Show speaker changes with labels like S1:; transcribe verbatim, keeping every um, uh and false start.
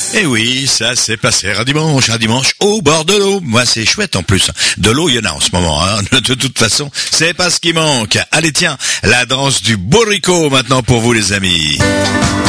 S1: Et oui, ça s'est passé un dimanche, un dimanche au bord de l'eau. Moi, c'est chouette en plus. De l'eau, il y en a en ce moment. Hein. De toute façon, c'est pas ce qui manque. Allez, tiens, la danse du bourricot maintenant pour vous, les amis.